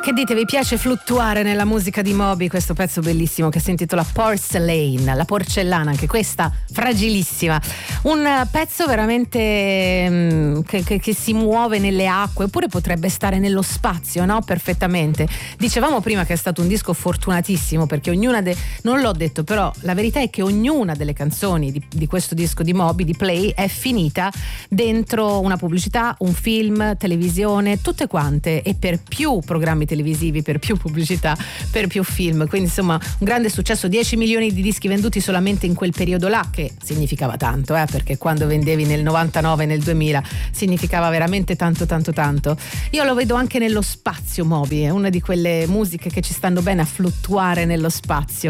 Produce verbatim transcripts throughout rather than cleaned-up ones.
Che dite, vi piace fluttuare nella musica di Moby? Questo pezzo bellissimo che si intitola Porcelain, la porcellana, anche questa fragilissima. Un pezzo veramente mh, che, che, che si muove nelle acque, oppure potrebbe stare nello spazio, no? Perfettamente. Dicevamo prima che è stato un disco fortunatissimo, perché ognuna de... non l'ho detto, però la verità è che ognuna delle canzoni di, di questo disco di Moby, di Play, è finita dentro una pubblicità, un film, televisione, tutte quante, e per più programmi televisivi, per più pubblicità, per più film. Quindi insomma un grande successo, dieci milioni di dischi venduti solamente in quel periodo là, che significava tanto, eh, perché quando vendevi nel novantanove, nel duemila significava veramente tanto tanto tanto. Io lo vedo anche nello spazio Moby, è una di quelle musiche che ci stanno bene a fluttuare nello spazio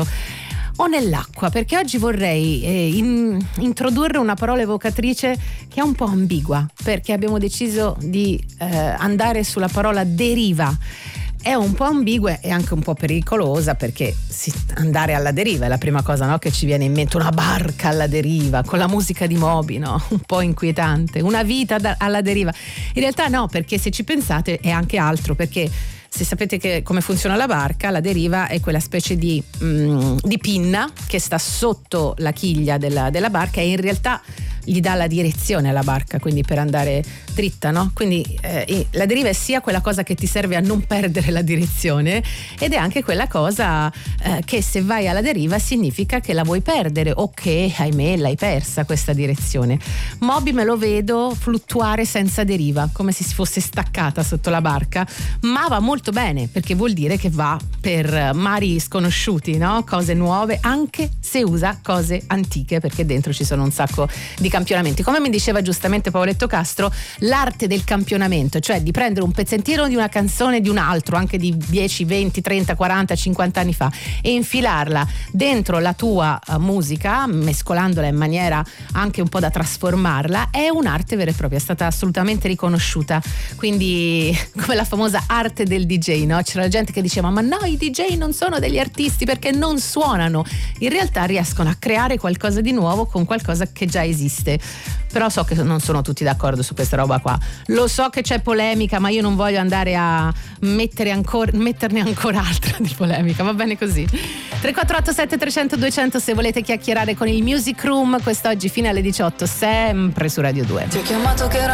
o nell'acqua, perché oggi vorrei eh, in, introdurre una parola evocatrice che è un po' ambigua, perché abbiamo deciso di eh, andare sulla parola deriva. È un po' ambigua e anche un po' pericolosa, perché sì, andare alla deriva è la prima cosa, no, che ci viene in mente, una barca alla deriva con la musica di Moby, no? Un po' inquietante, una vita da, alla deriva. In realtà no, perché se ci pensate è anche altro, perché se sapete che come funziona la barca, la deriva è quella specie di, mm, di pinna che sta sotto la chiglia della, della barca e in realtà gli dà la direzione alla barca, quindi per andare dritta, no? Quindi eh, la deriva è sia quella cosa che ti serve a non perdere la direzione, ed è anche quella cosa eh, che se vai alla deriva significa che la vuoi perdere o che, ahimè, l'hai persa questa direzione. Moby me lo vedo fluttuare senza deriva, come se si fosse staccata sotto la barca, ma va molto bene, perché vuol dire che va per mari sconosciuti, no? Cose nuove, anche se usa cose antiche, perché dentro ci sono un sacco di campionamenti. Come mi diceva giustamente Paoletto Castro, l'arte del campionamento, cioè di prendere un pezzettino di una canzone di un altro, anche di dieci, venti, trenta, quaranta, cinquanta anni fa, e infilarla dentro la tua uh, musica, mescolandola in maniera anche un po' da trasformarla, è un'arte vera e propria, è stata assolutamente riconosciuta. Quindi come la famosa arte del D J, no? C'era gente che diceva ma no, i D J non sono degli artisti perché non suonano. In realtà riescono a creare qualcosa di nuovo con qualcosa che già esiste. Però so che non sono tutti d'accordo su questa roba qua, lo so che c'è polemica, ma io non voglio andare a mettere ancora, metterne ancora altra di polemica, va bene così. Tre quattro otto sette trecento duecento se volete chiacchierare con il Music Room quest'oggi fino alle diciotto, sempre su Radio due. Ti ho chiamato che era